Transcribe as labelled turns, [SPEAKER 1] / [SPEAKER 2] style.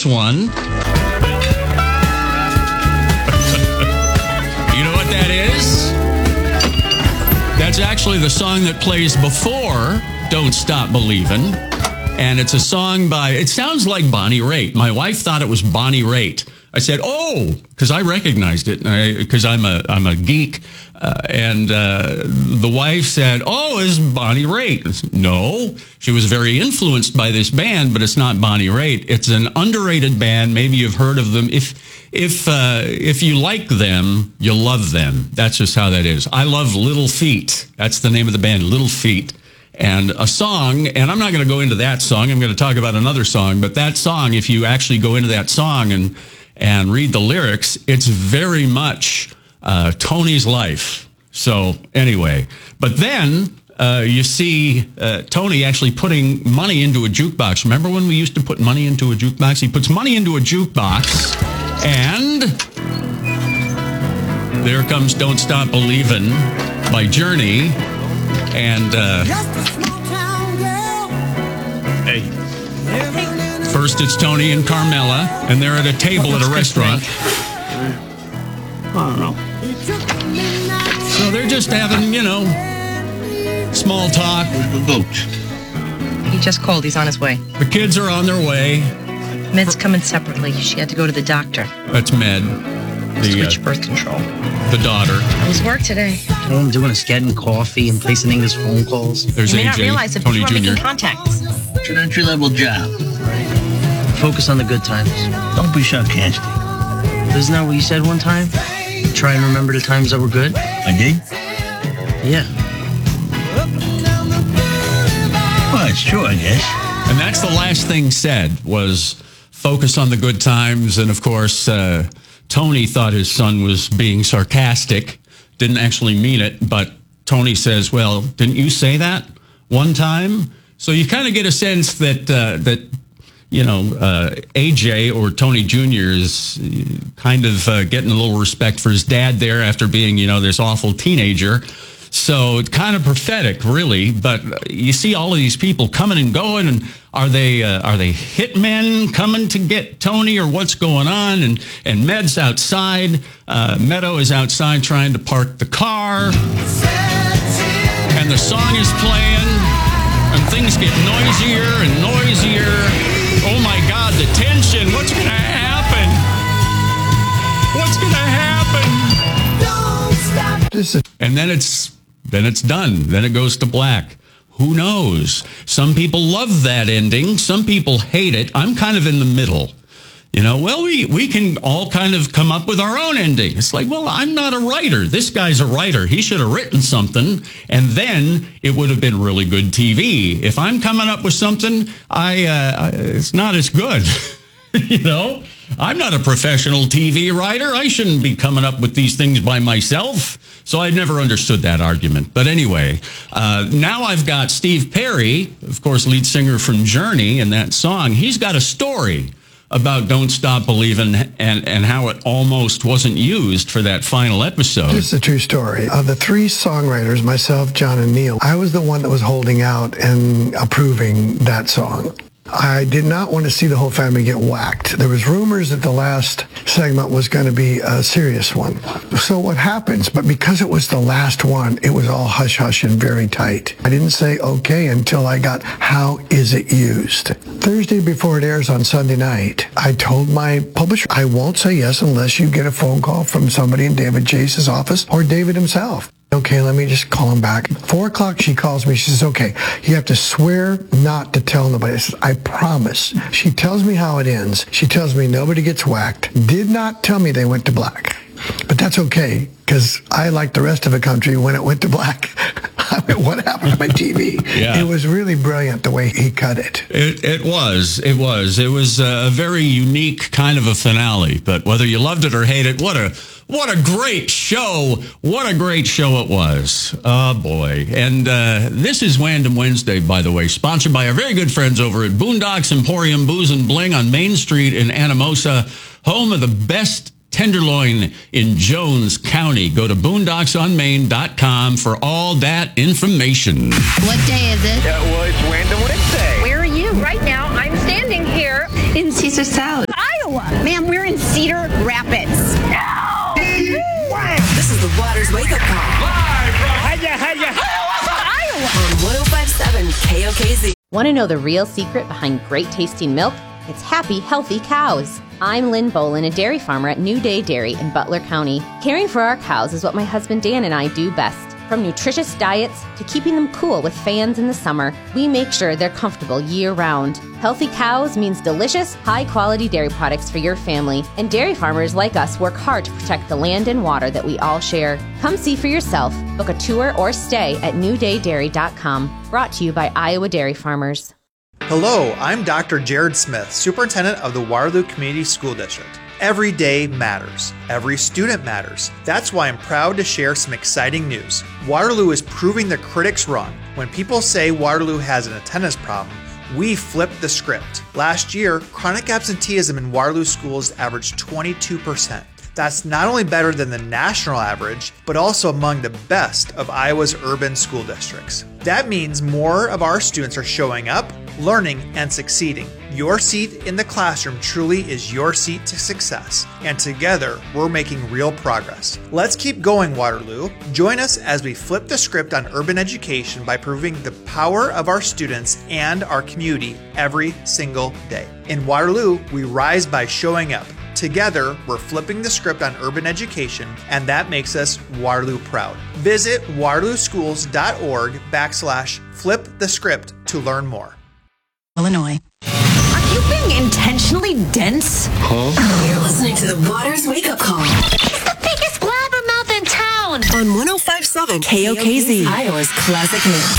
[SPEAKER 1] one. You know what that is? That's actually the song that plays before Don't Stop Believin'. And it's a song by, it sounds like Bonnie Raitt. My wife thought it was Bonnie Raitt. I said, oh, because I recognized it, because I'm a geek. And the wife said, oh, it's Bonnie Raitt. No, she was very influenced by this band, but it's not Bonnie Raitt. It's an underrated band. Maybe you've heard of them. If you like them, you'll love them. That's just how that is. I love Little Feat. That's the name of the band, Little Feat. And a song, and I'm not going to go into that song. I'm going to talk about another song. But that song, if you actually go into that song and read the lyrics, it's very much Tony's life. So anyway, but then you see Tony actually putting money into a jukebox. Remember when we used to put money into a jukebox? He puts money into a jukebox, and there comes Don't Stop Believin' by Journey. And hey, first it's Tony and Carmela, and they're at a table at a restaurant.
[SPEAKER 2] I don't know.
[SPEAKER 1] So they're just having, small talk.
[SPEAKER 3] He just called. He's on his way.
[SPEAKER 1] The kids are on their way.
[SPEAKER 3] Med's coming separately. She had to go to the doctor.
[SPEAKER 1] That's Med.
[SPEAKER 3] Switch birth control.
[SPEAKER 1] The daughter.
[SPEAKER 3] It was work today.
[SPEAKER 2] I'm doing is getting coffee and placing English phone calls.
[SPEAKER 1] There's
[SPEAKER 3] You may
[SPEAKER 1] AJ,
[SPEAKER 3] not realize it,
[SPEAKER 1] Tony
[SPEAKER 3] people are
[SPEAKER 1] Jr.
[SPEAKER 3] making contacts.
[SPEAKER 4] It's an entry-level job.
[SPEAKER 2] Focus on the good times.
[SPEAKER 4] Don't be sarcastic.
[SPEAKER 2] Isn't that what you said one time? Try and remember the times that were good?
[SPEAKER 4] I did?
[SPEAKER 2] Yeah.
[SPEAKER 4] Well, it's true, I guess.
[SPEAKER 1] And that's the last thing said, was focus on the good times. And, of course, Tony thought his son was being sarcastic, didn't actually mean it. But Tony says, well, didn't you say that one time? So you kind of get a sense that AJ or Tony Jr. is kind of getting a little respect for his dad there after being, this awful teenager. So it's kind of prophetic, really. But you see all of these people coming and going, and are they hitmen coming to get Tony, or what's going on? And Med's outside. Meadow is outside trying to park the car, and the song is playing, and things get noisier and noisier. Oh my God, the tension! What's going to happen? What's going to happen? Don't stop. And then it's done. Then it goes to black. Who knows? Some people love that ending. Some people hate it. I'm kind of in the middle. Well, we can all kind of come up with our own ending. It's like, well, I'm not a writer. This guy's a writer. He should have written something, and then it would have been really good TV. If I'm coming up with something, it's not as good. I'm not a professional TV writer. I shouldn't be coming up with these things by myself. So I never understood that argument. But anyway, now I've got Steve Perry, of course, lead singer from Journey, and that song. He's got a story about Don't Stop Believin' and how it almost wasn't used for that final episode.
[SPEAKER 5] This is a true story. Of the three songwriters, myself, John, and Neil, I was the one that was holding out and approving that song. I did not want to see the whole family get whacked. There was rumors that the last segment was going to be a serious one. So what happens? But because it was the last one, it was all hush-hush and very tight. I didn't say okay until I got, how is it used? Thursday before it airs on Sunday night, I told my publisher, I won't say yes unless you get a phone call from somebody in David Chase's office or David himself. Okay, let me just call him back. 4 o'clock, she calls me. She says, okay, you have to swear not to tell nobody. I said, I promise. She tells me how it ends. She tells me nobody gets whacked. Did not tell me they went to black. But that's okay, because I, like the rest of the country, when it went to black, I mean, what happened to my TV?
[SPEAKER 1] Yeah.
[SPEAKER 5] It was really brilliant the way he cut it.
[SPEAKER 1] It was a very unique kind of a finale. But whether you loved it or hate it, what a great show. What a great show it was. Oh, boy. And this is Wandom Wednesday, by the way, sponsored by our very good friends over at Boondocks Emporium Booze and Bling on Main Street in Anamosa, home of the best tenderloin in Jones County. Go to boondocksonmain.com for all that information.
[SPEAKER 6] What day is it?
[SPEAKER 7] Well, it's Wandom Wednesday.
[SPEAKER 6] Where are you? Right now, I'm standing here In Caesar Salad.
[SPEAKER 7] Iowa. Ma'am, we're in Cedar Rapids.
[SPEAKER 6] No.
[SPEAKER 8] This is the Waters Wake Up Call.
[SPEAKER 9] Live from
[SPEAKER 7] Iowa.
[SPEAKER 8] On 105.7 KOKZ.
[SPEAKER 10] Want to know the real secret behind great tasting milk? It's happy, healthy cows. I'm Lynn Bolin, a dairy farmer at New Day Dairy in Butler County. Caring for our cows is what my husband Dan and I do best. From nutritious diets to keeping them cool with fans in the summer, we make sure they're comfortable year-round. Healthy cows means delicious, high-quality dairy products for your family, and dairy farmers like us work hard to protect the land and water that we all share. Come see for yourself. Book a tour or stay at newdaydairy.com. Brought to you by Iowa Dairy Farmers.
[SPEAKER 11] Hello, I'm Dr. Jared Smith, Superintendent of the Waterloo Community School District. Every day matters. Every student matters. That's why I'm proud to share some exciting news. Waterloo is proving the critics wrong. When people say Waterloo has an attendance problem, we flipped the script. Last year, chronic absenteeism in Waterloo schools averaged 22%. That's not only better than the national average, but also among the best of Iowa's urban school districts. That means more of our students are showing up, learning, and succeeding. Your seat in the classroom truly is your seat to success, and together we're making real progress. Let's keep going, Waterloo. Join us as we flip the script on urban education by proving the power of our students and our community every single day. In Waterloo, we rise by showing up. Together, we're flipping the script on urban education, and that makes us Waterloo proud. Visit waterlooschools.org/flip-the-script to learn more.
[SPEAKER 8] Illinois.
[SPEAKER 6] Are you being intentionally dense?
[SPEAKER 8] You're listening to the Waters Wake Up Call.
[SPEAKER 6] He's the biggest blabbermouth in town.
[SPEAKER 8] On 105.7 KOKZ. Iowa's classic hits.